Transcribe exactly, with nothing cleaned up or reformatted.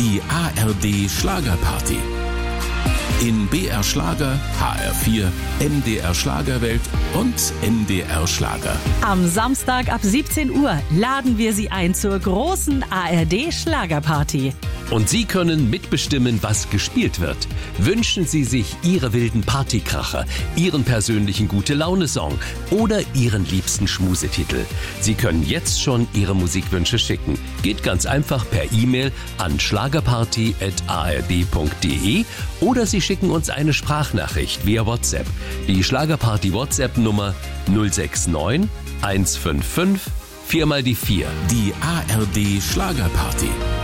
Die A R D Schlagerparty. In B R Schlager, H R vier, M D R Schlagerwelt und M D R Schlager. Am Samstag ab siebzehn Uhr laden wir Sie ein zur großen A R D Schlagerparty. Und Sie können mitbestimmen, was gespielt wird. Wünschen Sie sich Ihre wilden Partykracher, Ihren persönlichen Gute-Laune-Song oder Ihren liebsten Schmusetitel. Sie können jetzt schon Ihre Musikwünsche schicken. Geht ganz einfach per E-Mail an schlagerparty at a r d punkt d e oder Sie schicken uns eine Sprachnachricht via WhatsApp. Die Schlagerparty WhatsApp-Nummer null sechs neun eins fünf fünf vier mal die vier. Die A R D Schlagerparty.